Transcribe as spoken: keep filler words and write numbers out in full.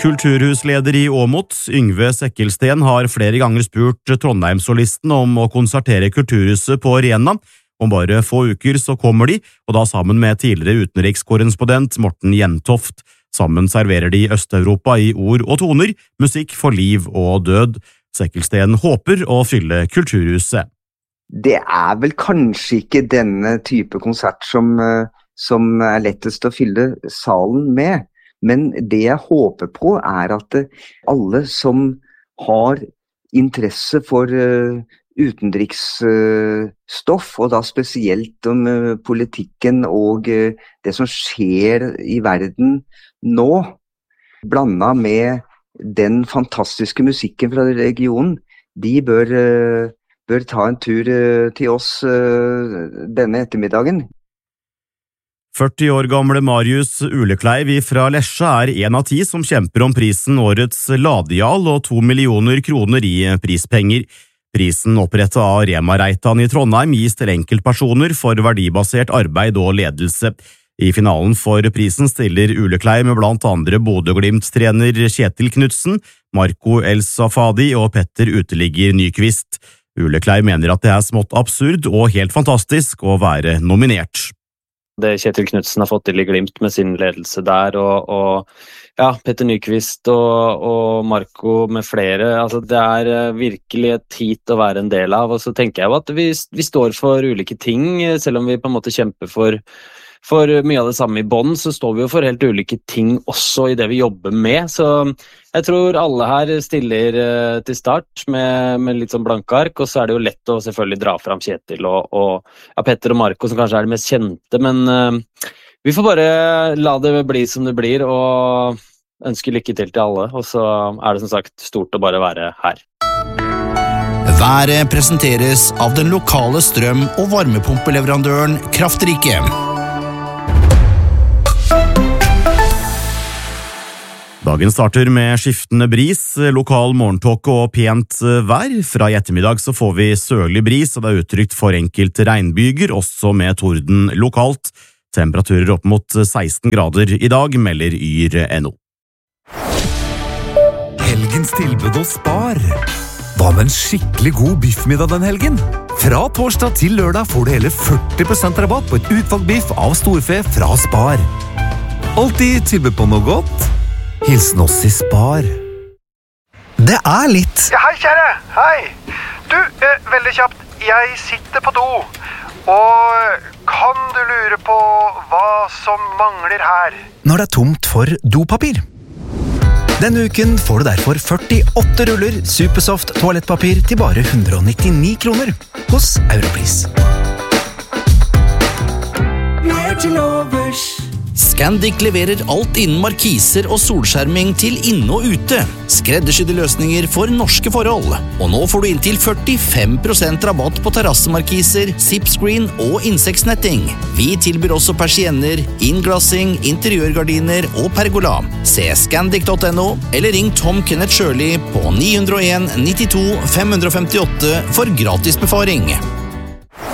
Kulturhusleder i Åmot, Yngve Sekkelsten, har flere ganger spurt Trondheimssolisten om å konsertere Kulturhuset på Rena. Om bare få uker så kommer de, og da sammen med tidligere utenrikskorrespondent Morten Jentoft. Sammen serverer de Øst-Europa i ord og toner, musikk for liv og død. Sekkelsten håper å fylle Kulturhuset. Det er vel kanskje ikke denne type konsert som, som er lettest å fylle salen med. Men det jeg håper på er at alle som har interesse for uh, utenriksstoff, uh, og da spesielt om uh, politikken og uh, det som skjer i verden nå, blandet med den fantastiske musikken fra regionen, de bør, uh, bør ta en tur uh, til oss uh, denne ettermiddagen. førti år gamle Marius Ulekleiv fra Lesja er en av ti som kjemper om prisen Årets Ladial og to millioner kroner i prispenger. Prisen opprettet av Rema Reitan i Trondheim gis til enkeltpersoner for verdibasert arbeid og ledelse. I finalen for prisen stiller Ulekleiv med blant andre Bodø-Glimt-trener Kjetil Knudsen, Marco El Safadi og Petter Uteligger Nyqvist. Ulekleiv mener at det er smått absurd og helt fantastisk å være nominert. Det Kjetil Knudsen har fått til i Glimt med sin ledelse der, og, og ja, Petter Nyqvist og, og Marco med flere, altså det er virkelig et hit å være en del av, og så tenker jeg jo at vi, vi står for ulike ting, selv om vi på en måte kjemper for, for mye av det samme i bånd, så står vi jo for helt ulike ting også i det vi jobber med, så jeg tror alle her stiller uh, til start med, med litt sånn blanke ark, og så er det jo lett å selvfølgelig dra fram Kjetil og, og ja, Petter og Marco som kanskje er det mest kjente, men uh, vi får bare la det bli som det blir, og ønske lykke til til alle, og så er det som sagt stort å bare være her. Været presenteres av den lokale strøm- og varmepumpeleverandøren Kraftrike. Dagen starter med skiftende bris, lokal morgentåke og pent vær. Fra i ettermiddag så får vi sørlig bris, og det er uttrykt for enkelte regnbyger, også med torden lokalt. Temperaturer opp mot seksten grader i dag, melder yr punktum no. Helgens tilbud hos Spar. Hva med en skikkelig god biffmiddag den helgen? Fra torsdag til lørdag får du hele førti prosent rabatt på et utvalgt biff av storfe fra Spar. Alltid tilbud på noe godt. Hilsen oss i Spar. Det er litt. Ja, hei kjære, hei. Du, eh, veldig kjapt, jeg sitter på do, og kan du lure på hva som mangler her? Når det er tomt for dopapir. Denne uken får du derfor førtiåtte ruller Supersoft toalettpapir til bare hundre og nittini kroner hos Europris. Mer til overs. Scandic leverer alt innen markiser og solskjerming til inne og ute. Skreddersydde løsninger for norske forhold. Og nå får du inntil førtifem prosent rabatt på terrassemarkiser, zipscreen og insektsnetting. Vi tilbyr også persienner, innglassing, interiørgardiner og pergola. Se scandic punktum no eller ring Tom Kenneth Shirley på ni null en nittito fem fem åtte for gratis befaring.